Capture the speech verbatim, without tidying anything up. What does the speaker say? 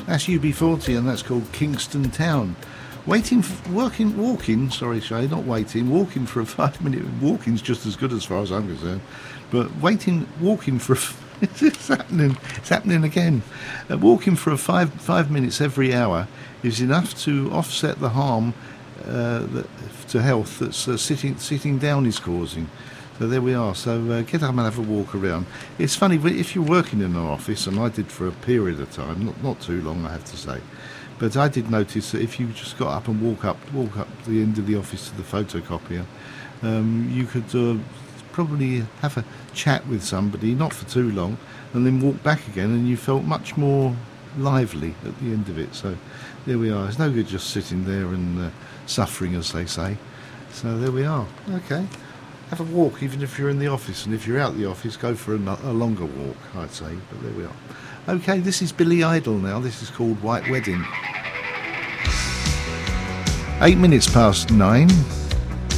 That's U B forty, and that's called Kingston Town. Waiting, for, working, walking. Sorry, Shay, not waiting. Walking for a five-minute. Walking's just as good as far as I'm concerned. But waiting, walking for. A, it's happening. It's happening again. Uh, walking for a five five minutes every hour is enough to offset the harm uh, that, to health that's uh, sitting sitting down is causing. So there we are. So uh, get up and have a walk around. It's funny, if you're working in an office, and I did for a period of time, not not too long, I have to say, but I did notice that if you just got up and walk up walk up the end of the office to the photocopier, um, you could uh, probably have a chat with somebody, not for too long, and then walk back again, and you felt much more lively at the end of it. So there we are. It's no good just sitting there and uh, suffering, as they say. So there we are. Okay. Have a walk, even if you're in the office, and if you're out the office, go for a, a longer walk, I'd say. But there we are. Okay, this is Billy Idol now. This is called White Wedding. Eight minutes past nine.